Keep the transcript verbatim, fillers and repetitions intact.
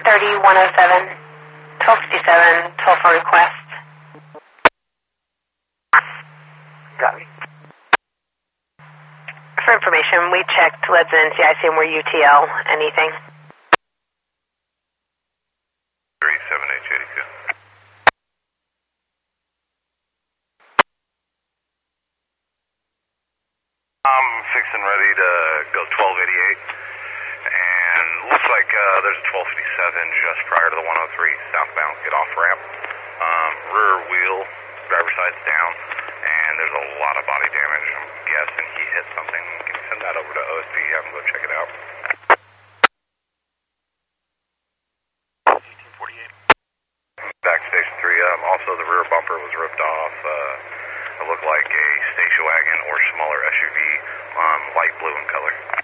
thirty, one oh seven, twelve fifty-seven, twelve for request. Got me. For information, we checked leads and N C I C and we're U T L. Anything? three seven H eighty-two. I'm fixing ready to go twelve eighty-eight, and looks like uh, there's a twelve fifty-seven just prior to the one oh three southbound get off ramp. Um, rear wheel, driver's side's down, and there's a lot of body damage. I'm guessing he hit something. Can you send that over to O S P? Have him go check it out. Back to station three. Um, also, the rear bumper was ripped off. Uh, it looked like a station wagon or smaller S U V, um, light blue in color.